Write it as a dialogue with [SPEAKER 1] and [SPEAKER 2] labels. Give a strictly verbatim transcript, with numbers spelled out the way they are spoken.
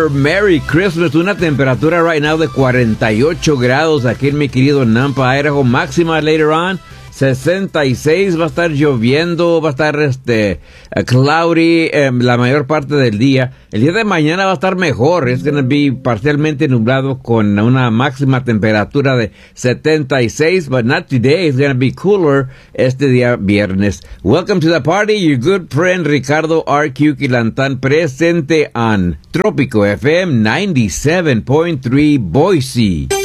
[SPEAKER 1] Cooler, Merry Christmas. Una temperatura right now de cuarenta y ocho grados aquí en mi querido Nampa, Idaho. Máxima later on sesenta y seis. Va a estar lloviendo, va a estar este uh, cloudy eh, la mayor parte del día. El día de mañana va a estar mejor. Es going to be parcialmente nublado con una máxima temperatura de setenta y seis, but not today. It's going to be cooler este día viernes. Welcome to the party, your good friend Ricardo R Q Quilantán, presente on Trópico F M ninety-seven point three Boise.